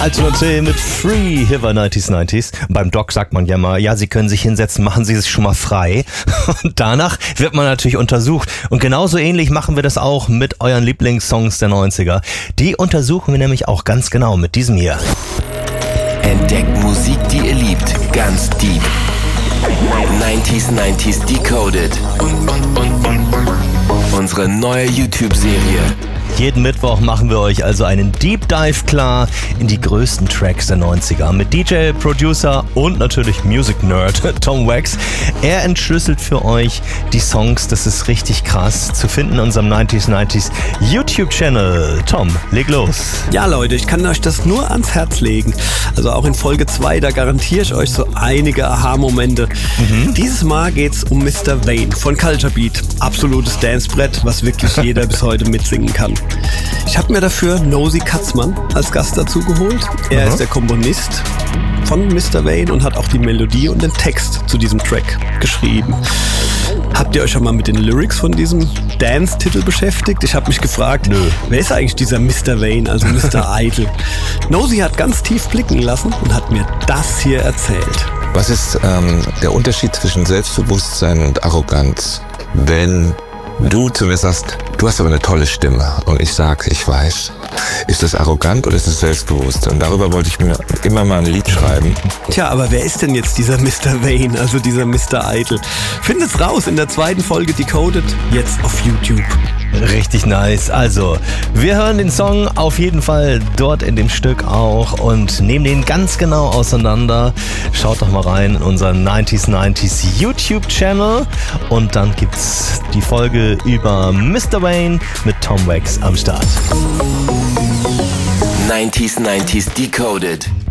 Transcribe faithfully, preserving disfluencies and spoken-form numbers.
Alternate mit Free Hiver neunziger neunziger. Beim Doc sagt man ja mal, ja, Sie können sich hinsetzen, machen Sie sich schon mal frei. Und danach wird man natürlich untersucht. Und genauso ähnlich machen wir das auch mit euren Lieblingssongs der neunziger. Die untersuchen wir nämlich auch ganz genau mit diesem hier. Entdeckt Musik, die ihr liebt, ganz deep. neunziger neunziger Decoded. Unsere neue YouTube-Serie. Jeden Mittwoch machen wir euch also einen Deep Dive klar in die größten Tracks der neunziger mit D J, Producer und natürlich Music Nerd Tom Wax. Er entschlüsselt für euch die Songs, das ist richtig krass, zu finden in unserem neunziger neunziger YouTube-Channel. Tom, leg los. Ja Leute, ich kann euch das nur ans Herz legen. Also auch in Folge zwei, da garantiere ich euch so einige Aha-Momente. Mhm. Dieses Mal geht's um Mister Vane von Culture Beat. Absolutes Dancebrett, was wirklich jeder bis heute mitsingen kann. Ich habe mir dafür Nosy Katzmann als Gast dazu geholt. Er mhm. ist der Komponist von Mister Vane und hat auch die Melodie und den Text zu diesem Track geschrieben. Habt ihr euch schon mal mit den Lyrics von diesem Dance-Titel beschäftigt? Ich habe mich gefragt, Nö. wer ist eigentlich dieser Mister Vane, also Mister Idle? Nosy hat ganz tief blicken lassen und hat mir das hier erzählt. Was ist ähm, der Unterschied zwischen Selbstbewusstsein und Arroganz? Wenn du zu mir sagst, du hast aber eine tolle Stimme und ich sag, ich weiß, ist das arrogant oder ist das selbstbewusst? Und darüber wollte ich mir immer mal ein Lied schreiben. Tja, aber wer ist denn jetzt dieser Mister Vane, also dieser Mister Idle? Findet's raus in der zweiten Folge Decoded, jetzt auf YouTube. Richtig nice. Also, wir hören den Song auf jeden Fall dort in dem Stück auch und nehmen den ganz genau auseinander. Schaut doch mal rein in unseren neunziger neunziger YouTube-Channel und dann gibt's die Folge über Mister Vane mit Tom Wax am Start. neunziger neunziger Decoded.